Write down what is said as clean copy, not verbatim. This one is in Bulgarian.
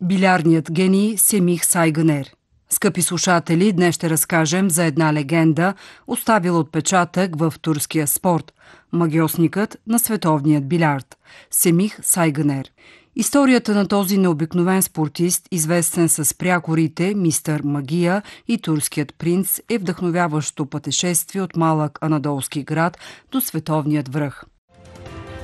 Билярдният гений Семих Сайгънер. Скъпи слушатели, днес ще разкажем за една легенда, оставила отпечатък в турския спорт – магьосникът на световният билярд – Семих Сайгънер. Историята на този необикновен спортист, известен с прякорите Мистър Магия и Турският принц, е вдъхновяващо пътешествие от малък анадолски град до световният връх.